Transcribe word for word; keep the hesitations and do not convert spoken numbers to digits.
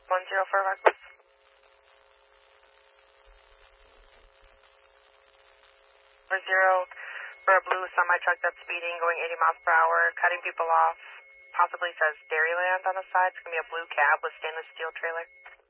one zero for Rockland. For zero for a blue semi-truck that's speeding, going eighty miles per hour, cutting people off. Possibly says Dairyland on the side. It's going to be a blue cab with stainless steel trailer.